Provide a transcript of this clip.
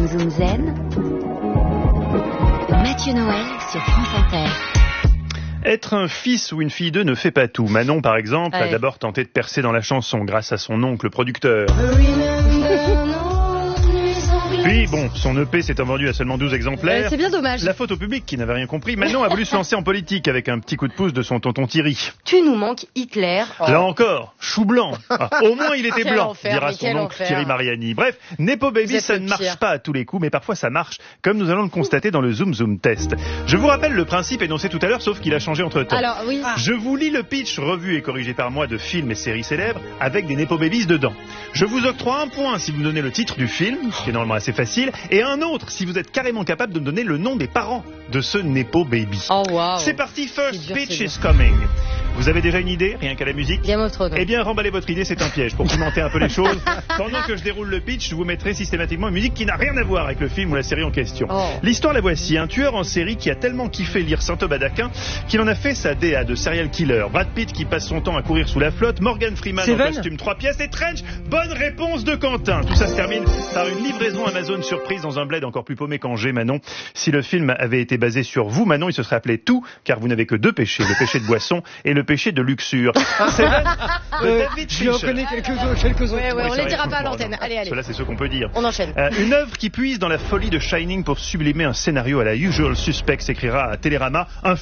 Zoom Zen. Mathieu Noël sur France Inter. Être un fils ou une fille d'eux ne fait pas tout. Manon, par exemple, a d'abord tenté de percer dans la chanson grâce à son oncle producteur. Puis, bon, son EP s'étant vendu à seulement 12 exemplaires. C'est bien dommage. La faute au public qui n'avait rien compris. Manon a voulu se lancer en politique avec un petit coup de pouce de son tonton Thierry. Tu nous manques, Hitler. Là encore, chou blanc. Au moins il était blanc, enfer, dira son oncle Thierry Mariani. Bref, Nepo Baby, ça ne marche pas à tous les coups, mais parfois ça marche, comme nous allons le constater dans le Zoom Zoom test. Je vous rappelle le principe énoncé tout à l'heure, sauf qu'il a changé entre-temps. Alors, oui. Je vous lis le pitch revu et corrigé par moi de films et séries célèbres avec des Nepo Babies dedans. Je vous octroie un point si vous me donnez le titre du film, ce qui est normalement assez facile, et un autre si vous êtes carrément capable de me donner le nom des parents de ce Nepo Baby. Oh wow. C'est parti, first pitch is coming. Vous avez déjà une idée, rien qu'à la musique? Game of Thrones. Eh bien, remballez votre idée, c'est un piège. Pour pimenter un peu les choses, pendant que je déroule le pitch, je vous mettrai systématiquement une musique qui n'a rien à voir avec le film ou la série en question. L'histoire, la voici. Un tueur en série qui a tellement kiffé lire Saint-Thomas d'Aquin qu'il en a fait sa DA de serial killer. Brad Pitt qui passe son temps à courir sous la flotte, Morgan Freeman en costume 3 pièces et Trench. Bonne réponse de Quentin. Tout ça se termine par une livraison Amazon surprise dans un bled encore plus paumé qu'Angers, Manon. Si le film avait été basé sur vous, Manon, il se serait appelé Tout, car vous n'avez que deux péchés, le péché de boisson et le péché de luxure. C'est David Fincher. Je reconnais quelques autres. Ouais, on les dira pas à l'antenne. Allez. Cela, c'est ce qu'on peut dire. On enchaîne. Une œuvre qui puise dans la folie de Shining pour sublimer un scénario à la Usual Suspects, s'écrira à Télérama. Un